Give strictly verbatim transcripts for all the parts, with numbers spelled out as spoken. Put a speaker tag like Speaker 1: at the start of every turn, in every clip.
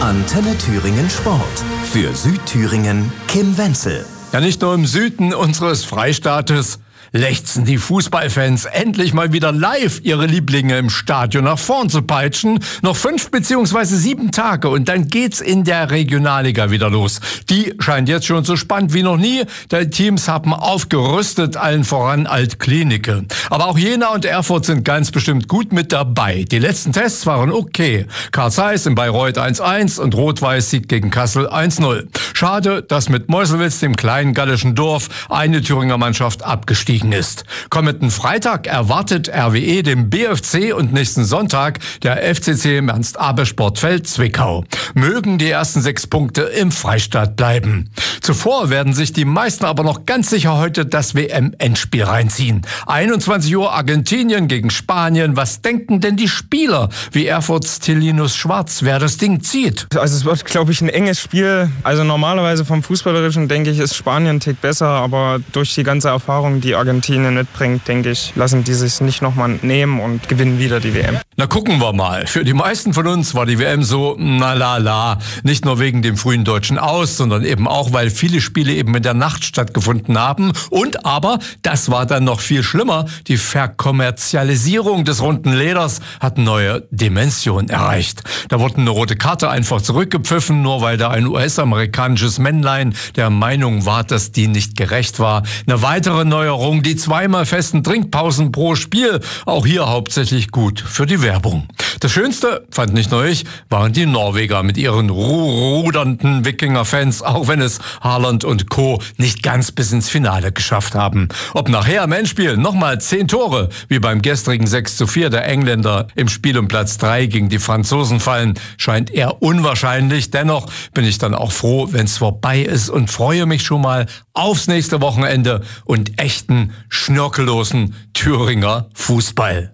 Speaker 1: Antenne Thüringen Sport. Für Südthüringen Kim Wenzel.
Speaker 2: Ja, nicht nur im Süden unseres Freistaates lechzen die Fußballfans endlich mal wieder live ihre Lieblinge im Stadion nach vorn zu peitschen. Noch fünf beziehungsweise sieben Tage und dann geht's in der Regionalliga wieder los. Die scheint jetzt schon so spannend wie noch nie. Die Teams haben aufgerüstet, allen voran Altklinike. Aber auch Jena und Erfurt sind ganz bestimmt gut mit dabei. Die letzten Tests waren okay. Karl Zeiss in Bayreuth eins eins und Rot-Weiß siegt gegen Kassel eins null. Schade, dass mit Meuselwitz, dem kleinen gallischen Dorf, eine Thüringer Mannschaft abgestiegen ist. Kommenden Freitag erwartet R W E den B F C und nächsten Sonntag der F C C im Ernst-Abel-Sportfeld Zwickau. Mögen die ersten sechs Punkte im Freistaat bleiben. Zuvor werden sich die meisten aber noch ganz sicher heute das W M-Endspiel reinziehen. einundzwanzig Uhr Argentinien gegen Spanien. Was denken denn die Spieler, wie Erfurts Tillinus Schwarz, wer das Ding zieht?
Speaker 3: Also es wird, glaube ich, ein enges Spiel. Also normalerweise vom Fußballerischen, denke ich, ist Spanien ein Tick besser, aber durch die ganze Erfahrung, die Argentinien mitbringt, denke ich, lassen die sich nicht nochmal nehmen und gewinnen wieder die W M.
Speaker 2: Na, gucken wir mal. Für die meisten von uns war die W M so, na la la. Nicht nur wegen dem frühen deutschen Aus, sondern eben auch, weil viele Spiele eben in der Nacht stattgefunden haben. Und aber, das war dann noch viel schlimmer, die Verkommerzialisierung des runden Leders hat neue Dimensionen erreicht. Da wurde eine rote Karte einfach zurückgepfiffen, nur weil da ein U S-amerikanisches Männlein der Meinung war, dass die nicht gerecht war. Eine weitere Neuerung, die zweimal festen Trinkpausen pro Spiel, auch hier hauptsächlich gut für die Werbung. Das Schönste, fand nicht nur ich, waren die Norweger mit ihren ru- rudernden Wikinger-Fans, auch wenn es Haaland und Co. nicht ganz bis ins Finale geschafft haben. Ob nachher im Endspiel nochmal zehn Tore, wie beim gestrigen sechs zu vier der Engländer im Spiel um Platz drei gegen die Franzosen fallen, scheint eher unwahrscheinlich. Dennoch bin ich dann auch froh, wenn es vorbei ist und freue mich schon mal aufs nächste Wochenende und echten, schnörkellosen Thüringer Fußball.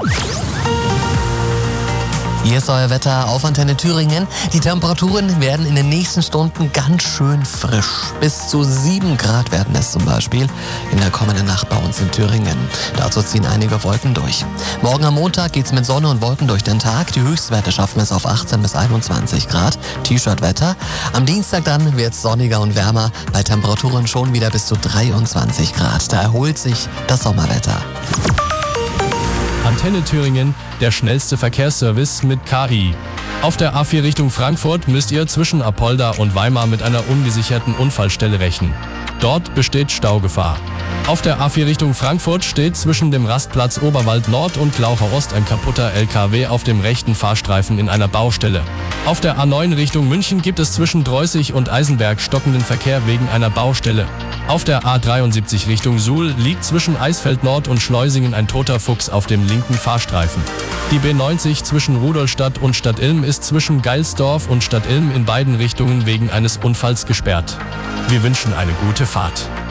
Speaker 4: Hier ist euer Wetter auf Antenne Thüringen. Die Temperaturen werden in den nächsten Stunden ganz schön frisch. Bis zu sieben Grad werden es zum Beispiel in der kommenden Nacht bei uns in Thüringen. Dazu ziehen einige Wolken durch. Morgen am Montag geht's mit Sonne und Wolken durch den Tag. Die Höchstwerte schaffen es auf achtzehn bis einundzwanzig Grad. T-Shirt-Wetter. Am Dienstag dann wird's sonniger und wärmer. Bei Temperaturen schon wieder bis zu dreiundzwanzig Grad. Da erholt sich das Sommerwetter.
Speaker 5: Antenne Thüringen, der schnellste Verkehrsservice mit K I. Auf der A vier Richtung Frankfurt müsst ihr zwischen Apolda und Weimar mit einer ungesicherten Unfallstelle rechnen. Dort besteht Staugefahr. Auf der A vier Richtung Frankfurt steht zwischen dem Rastplatz Oberwald Nord und Glaucher Ost ein kaputter L K W auf dem rechten Fahrstreifen in einer Baustelle. Auf der A neun Richtung München gibt es zwischen Dreußig und Eisenberg stockenden Verkehr wegen einer Baustelle. Auf der A dreiundsiebzig Richtung Suhl liegt zwischen Eisfeld Nord und Schleusingen ein toter Fuchs auf dem linken Fahrstreifen. Die B neunzig zwischen Rudolstadt und Stadtilm ist zwischen Geilsdorf und Stadtilm in beiden Richtungen wegen eines Unfalls gesperrt. Wir wünschen eine gute Fahrt.